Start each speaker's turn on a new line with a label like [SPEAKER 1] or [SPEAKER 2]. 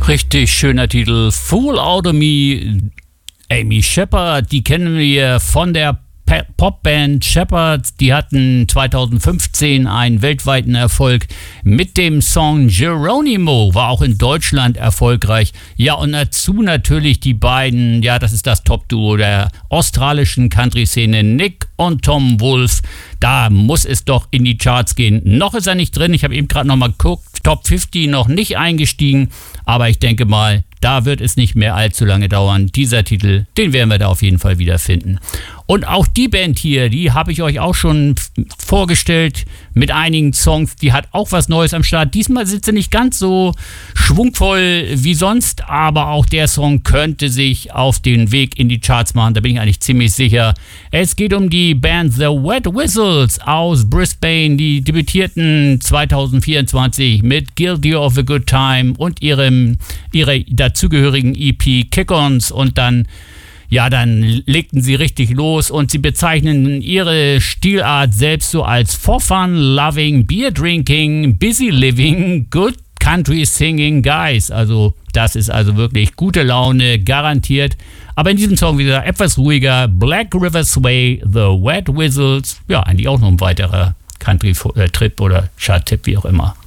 [SPEAKER 1] Richtig schöner Titel, Fool Out of Me. Amy Shepherd, die kennen wir von der Popband Shepherd. Die hatten 2015 einen weltweiten Erfolg mit dem Song Geronimo, war auch in Deutschland erfolgreich. Ja, und dazu natürlich die beiden, ja, das ist das Top-Duo der australischen Country-Szene, Nick und Tom Wolf. Da muss es doch in die Charts gehen. Noch ist er nicht drin, ich habe eben gerade noch mal geguckt, Top 50 noch nicht eingestiegen, aber ich denke mal, da wird es nicht mehr allzu lange dauern. Dieser Titel, den werden wir da auf jeden Fall wiederfinden. Und auch die Band hier, die habe ich euch auch schon vorgestellt mit einigen Songs. Die hat auch was Neues am Start. Diesmal sind sie nicht ganz so schwungvoll wie sonst, aber auch der Song könnte sich auf den Weg in die Charts machen. Da bin ich eigentlich ziemlich sicher. Es geht um die Band The Wet Whistles aus Brisbane. Die debütierten 2024 mit Guilty of a Good Time und ihrer dazugehörigen EP Kick-Ons, und dann legten sie richtig los und sie bezeichnen ihre Stilart selbst so als for fun loving, beer drinking, busy living, good country singing guys. Also das ist also wirklich gute Laune, garantiert. Aber in diesem Song wieder etwas ruhiger. Black River Sway, The Wet Whistles. Ja, eigentlich auch noch ein weiterer Country-Trip oder Chart-Tipp, wie auch immer.